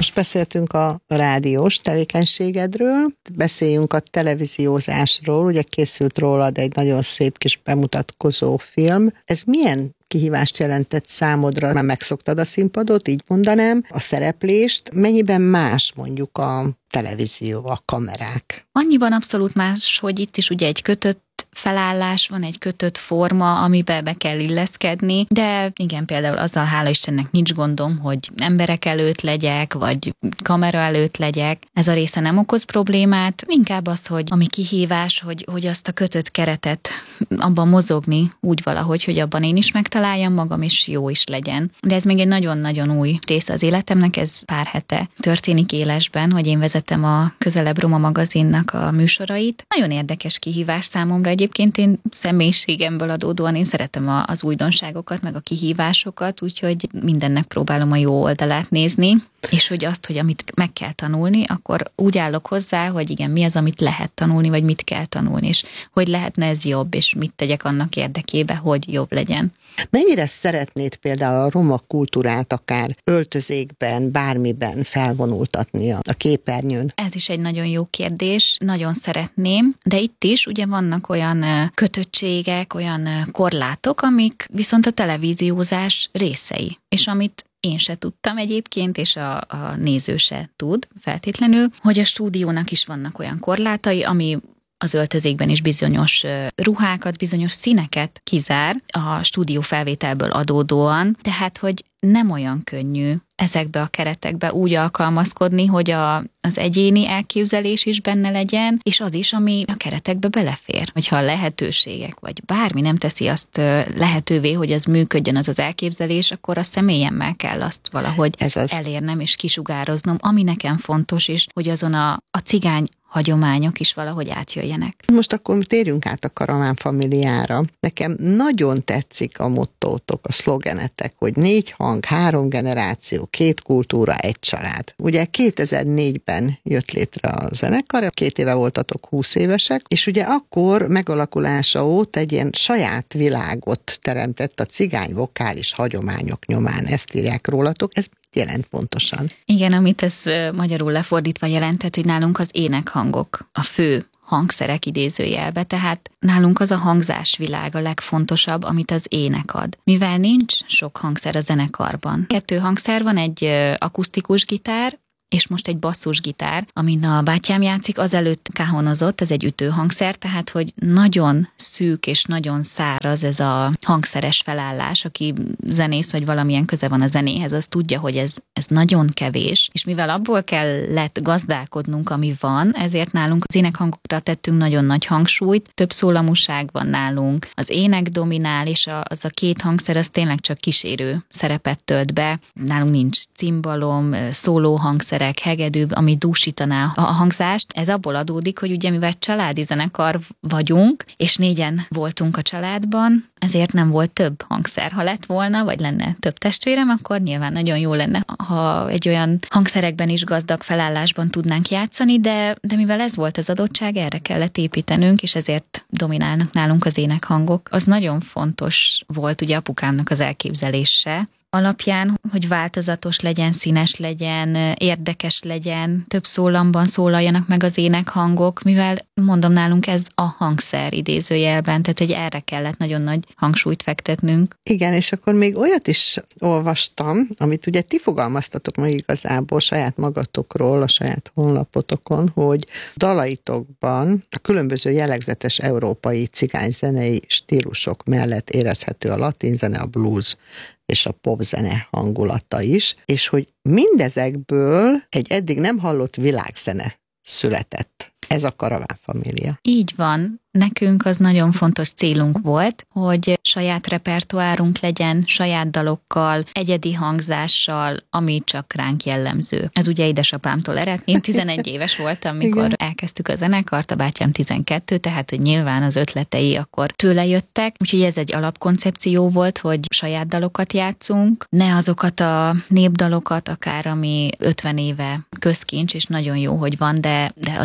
Most beszéltünk a rádiós tevékenységedről, beszéljünk a televíziózásról, ugye készült rólad egy nagyon szép kis bemutatkozó film. Ez milyen kihívást jelentett számodra? Már megszoktad a színpadot, így mondanám, a szereplést. Mennyiben más mondjuk a televízió, a kamerák? Annyiban abszolút más, hogy itt is ugye egy kötött felállás van, egy kötött forma, amiben be kell illeszkedni, de igen, például azzal hála Istennek nincs gondom, hogy emberek előtt legyek, vagy kamera előtt legyek. Ez a része nem okoz problémát, inkább az, hogy ami kihívás, hogy azt a kötött keretet abban mozogni úgy valahogy, hogy abban én is megtaláljam magam, és jó is legyen. De ez még egy nagyon-nagyon új része az életemnek, ez pár hete történik élesben, hogy én vezetem a Közelebb Roma magazinnak a műsorait. Nagyon érdekes kihívás számomra. Egyébként én személyiségemből adódóan én szeretem az újdonságokat, meg a kihívásokat, úgyhogy mindennek próbálom a jó oldalát nézni, és hogy azt, hogy amit meg kell tanulni, akkor úgy állok hozzá, hogy igen, mi az, amit lehet tanulni, vagy mit kell tanulni, és hogy lehetne ez jobb, és mit tegyek annak érdekébe, hogy jobb legyen. Mennyire szeretnéd például a roma kultúrát akár öltözékben, bármiben felvonultatni a képernyőn? Ez is egy nagyon jó kérdés, nagyon szeretném, de itt is ugye vannak olyan kötöttségek, olyan korlátok, amik viszont a televíziózás részei, és amit én se tudtam egyébként, és a néző se tud feltétlenül, hogy a stúdiónak is vannak olyan korlátai, ami az öltözékben is bizonyos ruhákat, bizonyos színeket kizár a stúdió felvételből adódóan, tehát hogy nem olyan könnyű ezekbe a keretekbe úgy alkalmazkodni, hogy az egyéni elképzelés is benne legyen, és az is, ami a keretekbe belefér. Hogyha a lehetőségek, vagy bármi nem teszi azt lehetővé, hogy az működjön az elképzelés, akkor a személyemmel kell azt valahogy elérnem és kisugároznom, ami nekem fontos is, hogy azon a cigány hagyományok is valahogy átjöjjenek. Most akkor térjünk át a Karamán Familiára. Nekem nagyon tetszik a mottótok, a szlogenetek, hogy 4 hang, 3 generáció, 2 kultúra, 1 család. Ugye 2004-ben jött létre a zenekar, 2 éve voltatok 20 évesek, és ugye akkor megalakulása óta egy ilyen saját világot teremtett a cigány vokális hagyományok nyomán, ezt írják rólatok. Ez jelent pontosan? Igen, amit ez magyarul lefordítva jelentett, hogy nálunk az énekhangok a fő hangszerek idézőjelbe, tehát nálunk az a hangzásvilág a legfontosabb, amit az ének ad. Mivel nincs sok hangszer a zenekarban. 2 hangszer van, egy akusztikus gitár, és most egy basszusgitár, amin a bátyám játszik, azelőtt káhonozott, ez egy ütőhangszer, tehát hogy nagyon szűk és nagyon száraz ez a hangszeres felállás, aki zenész vagy valamilyen köze van a zenéhez, az tudja, hogy ez nagyon kevés, és mivel abból kellett gazdálkodnunk, ami van, ezért nálunk az énekhangokra tettünk nagyon nagy hangsúlyt, több szólamúság van nálunk, az ének dominál, és az a 2 hangszer, az tényleg csak kísérő szerepet tölt be. Nálunk nincs cimbalom, szólóhangszer, hegedű, ami dúsítaná a hangzást. Ez abból adódik, hogy ugye mivel családi zenekar vagyunk, és 4-en voltunk a családban, ezért nem volt több hangszer. Ha lett volna, vagy lenne több testvérem, akkor nyilván nagyon jó lenne, ha egy olyan hangszerekben is gazdag felállásban tudnánk játszani, de mivel ez volt az adottság, erre kellett építenünk, és ezért dominálnak nálunk az énekhangok. Az nagyon fontos volt ugye apukámnak az elképzelése alapján, hogy változatos legyen, színes legyen, érdekes legyen, több szólamban szólaljanak meg az énekhangok, mivel mondom nálunk ez a hangszer idézőjelben, tehát hogy erre kellett nagyon nagy hangsúlyt fektetnünk. Igen, és akkor még olyat is olvastam, amit ugye ti fogalmaztatok meg igazából saját magatokról, a saját honlapotokon, hogy dalaitokban a különböző jellegzetes európai cigányzenei stílusok mellett érezhető a latin zene, a blues és a popzene hangulata is, és hogy mindezekből egy eddig nem hallott világzene született. Ez a Karamán Família. Így van. Nekünk az nagyon fontos célunk volt, hogy saját repertoárunk legyen, saját dalokkal, egyedi hangzással, ami csak ránk jellemző. Ez ugye édesapámtól ered. Én 11 éves voltam, mikor elkezdtük a zenekart, a bátyám 12, tehát hogy nyilván az ötletei akkor tőle jöttek. Úgyhogy ez egy alapkoncepció volt, hogy saját dalokat játszunk, ne azokat a népdalokat, akár ami 50 éve közkincs, és nagyon jó, hogy van, de az nem a miénk.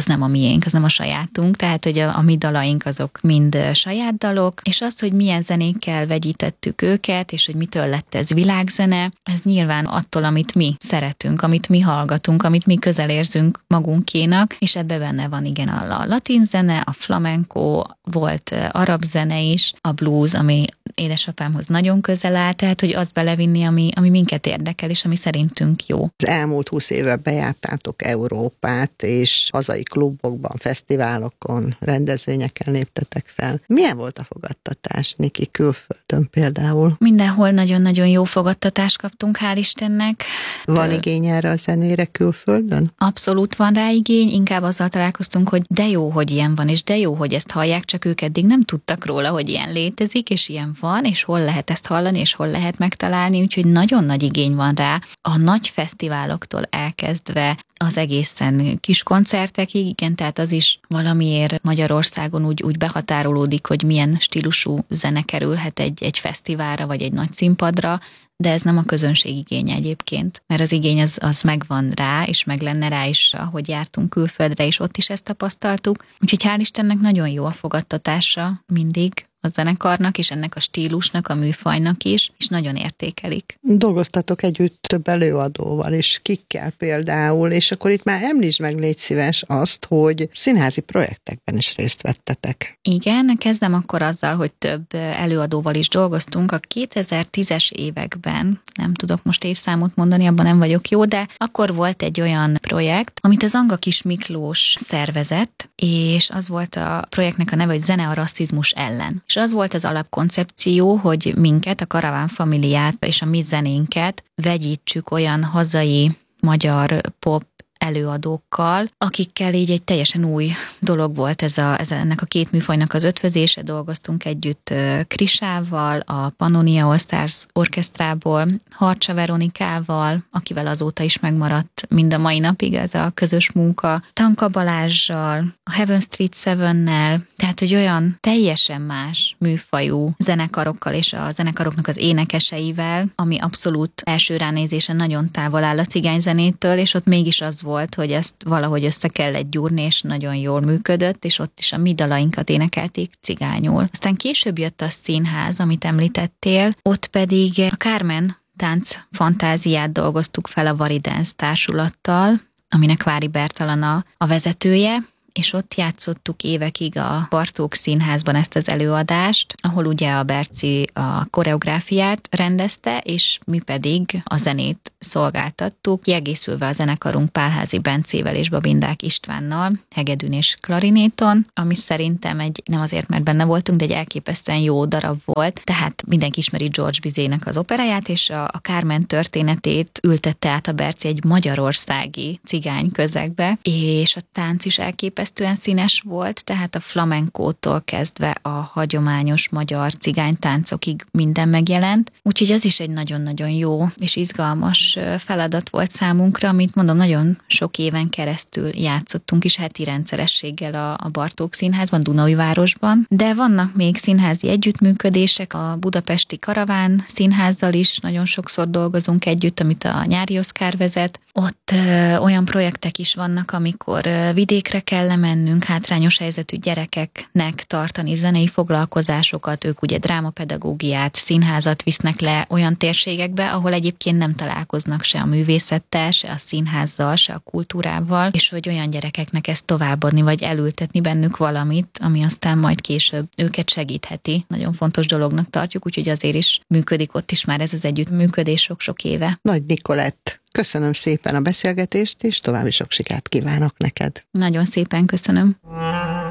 miénk, az nem a sajátunk, tehát hogy a mi dalaink azok mind saját dalok, és az, hogy milyen zenékkel vegyítettük őket, és hogy mitől lett ez világzene, ez nyilván attól, amit mi szeretünk, amit mi hallgatunk, amit mi közel érzünk magunkénak, és ebbe benne van igen a latin zene, a flamenco, volt arab zene is, a blues, ami édesapámhoz nagyon közel áll, tehát hogy azt belevinni, ami minket érdekel, és ami szerintünk jó. Az elmúlt 20 évben bejártátok Európát, és hazai klubokban, fesztiválokon, rendezvényeken léptetek fel. Milyen volt a fogadtatás, Niki, külföldön például? Mindenhol nagyon-nagyon jó fogadtatást kaptunk, hál' Istennek. Van igény erre a zenére külföldön? Abszolút van rá igény, inkább azzal találkoztunk, hogy de jó, hogy ilyen van, és de jó, hogy ezt hallják, csak ők eddig nem tudtak róla, hogy ilyen létezik, és ilyen van, és hol lehet ezt hallani, és hol lehet megtalálni, úgyhogy nagyon nagy igény van rá. A nagy fesztiváloktól elkezdve az egészen kis koncertekig, igen, tehát az is valamiért Magyarországon úgy behatárolódik, hogy milyen stílusú zene kerülhet egy fesztiválra, vagy egy nagy színpadra, de ez nem a közönség igénye egyébként, mert az igény az megvan rá, és meg lenne rá is, ahogy jártunk külföldre, és ott is ezt tapasztaltuk. Úgyhogy hál' Istennek nagyon jó a fogadtatása mindig a zenekarnak, és ennek a stílusnak, a műfajnak is, és nagyon értékelik. Dolgoztatok együtt több előadóval, és kikkel például, és akkor itt már említsd meg, légy szíves azt, hogy színházi projektekben is részt vettetek. Igen, kezdem akkor azzal, hogy több előadóval is dolgoztunk. A 2010-es években, nem tudok most évszámot mondani, abban nem vagyok jó, de akkor volt egy olyan projekt, amit az Anga Kis Miklós szervezett, és az volt a projektnek a neve, hogy Zene a rasszizmus ellen. És az volt az alapkoncepció, hogy minket, a Karaván Familiát és a mi zenénket vegyítsük olyan hazai magyar pop előadókkal, akikkel így egy teljesen új dolog volt ennek a két műfajnak az ötvözése. Dolgoztunk együtt Krisával, a Pannonia All Stars orkesztrából, Harcsa Veronikával, akivel azóta is megmaradt mind a mai napig ez a közös munka, Tanka Balázssal, a Heaven Street Seven-nel, tehát hogy olyan teljesen más műfajú zenekarokkal és a zenekaroknak az énekeseivel, ami abszolút első ránézésen nagyon távol áll a cigányzenétől, és ott mégis az volt, hogy ezt valahogy össze kellett gyúrni, és nagyon jól működött, és ott is a mi dalainkat énekelték cigányul. Aztán később jött a színház, amit említettél, ott pedig a Carmen tánc fantáziát dolgoztuk fel a Varidance társulattal, aminek Vári Bertalan a vezetője, és ott játszottuk évekig a Bartók Színházban ezt az előadást, ahol ugye a Berci a koreográfiát rendezte, és mi pedig a zenét szolgáltattuk, kiegészülve a zenekarunk Pálházi Bencével és Babindák Istvánnal, hegedűn és klarinéton, ami szerintem nem azért, mert benne voltunk, de egy elképesztően jó darab volt, tehát mindenki ismeri George Bizének az operáját, és a Carmen történetét ültette át a Berci egy magyarországi cigány közegbe, és a tánc is elképesztően színes volt, tehát a flamenkótól kezdve a hagyományos magyar cigánytáncokig minden megjelent, úgyhogy az is egy nagyon-nagyon jó és izgalmas feladat volt számunkra, amit mondom, nagyon sok éven keresztül játszottunk is heti rendszerességgel a Bartók Színházban, Dunaújvárosban, de vannak még színházi együttműködések, a budapesti Karaván Színházzal is nagyon sokszor dolgozunk együtt, amit a Nyári Oszkár vezet. Ott olyan projektek is vannak, amikor vidékre kell lemennünk, hátrányos helyzetű gyerekeknek tartani zenei foglalkozásokat, ők ugye drámapedagógiát, színházat visznek le olyan térségekbe, ahol egyébként nem találkoznak se a művészettel, se a színházzal, se a kultúrával, és hogy olyan gyerekeknek ezt továbbadni, vagy elültetni bennük valamit, ami aztán majd később őket segítheti. Nagyon fontos dolognak tartjuk, úgyhogy azért is működik ott is már ez az együttműködés sok-sok éve. Nagy Nikolett, köszönöm szépen a beszélgetést, és további sok sikert kívánok neked. Nagyon szépen köszönöm.